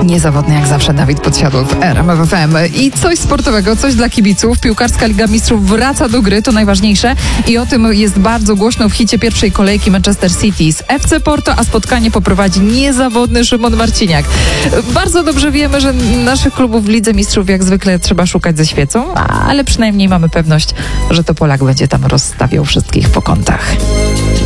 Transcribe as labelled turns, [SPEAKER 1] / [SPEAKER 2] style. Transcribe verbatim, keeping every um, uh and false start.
[SPEAKER 1] Niezawodny jak zawsze Dawid Podsiadło w R M F F M. I coś sportowego, coś dla kibiców. Piłkarska Liga Mistrzów wraca do gry, to najważniejsze. I o tym jest bardzo głośno w hicie pierwszej kolejki Manchester City z F C Porto, a spotkanie poprowadzi niezawodny Szymon Marciniak. Bardzo dobrze wiemy, że naszych klubów w Lidze Mistrzów jak zwykle trzeba szukać ze świecą, ale przynajmniej mamy pewność, że to Polak będzie tam rozstawiał wszystkich po kątach.